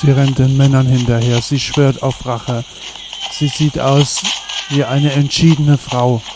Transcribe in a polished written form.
Sie rennt den Männern hinterher. Sie schwört auf Rache. Sie sieht aus wie eine entschiedene Frau.